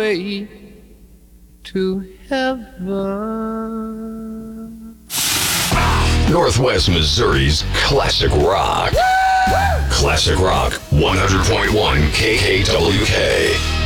way to heaven. Northwest Missouri's classic rock. Classic Rock 100.1 KKWK.